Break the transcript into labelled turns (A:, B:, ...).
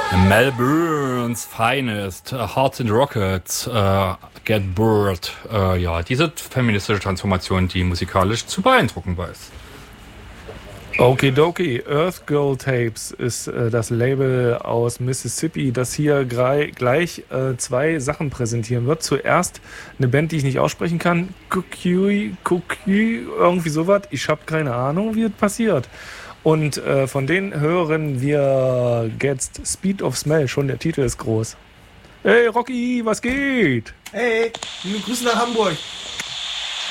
A: Melbourne's Finest, Hearts in Rockets, Get Bored. Ja, diese feministische Transformation, die musikalisch zu beeindrucken weiß.
B: Okidoki, Earth Girl Tapes ist das Label aus Mississippi, das hier gleich zwei Sachen präsentieren wird. Zuerst eine Band, die ich nicht aussprechen kann. Kukui, irgendwie sowas. Ich habe keine Ahnung, wie es passiert. Und von denen hören wir jetzt Speed of Smell. Schon der Titel ist groß. Hey Rocky, was geht?
C: Hey, liebe Grüße nach Hamburg.